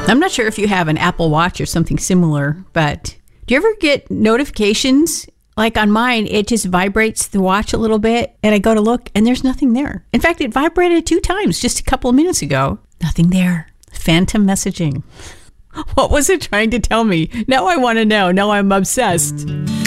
I'm not sure if you have an Apple Watch or something similar, but do you ever get notifications? Like on mine, it just vibrates the watch a little bit, and I go to look, and there's nothing there. In fact, it vibrated 2 times just a couple of minutes ago. Nothing there. Phantom messaging. What was it trying to tell me? Now I want to know. Now I'm obsessed.